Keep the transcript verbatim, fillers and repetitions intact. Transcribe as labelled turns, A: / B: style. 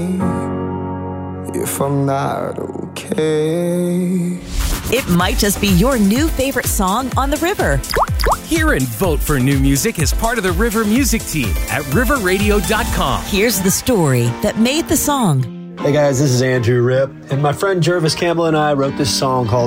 A: me if I'm not okay.
B: It might just be your new favorite song on the river.
C: Hear and vote for new music as part of the River Music Team at river radio dot com.
B: Here's the story that made the song.
D: Hey guys, this is Andrew Ripp, and my friend Jervis Campbell and I wrote this song called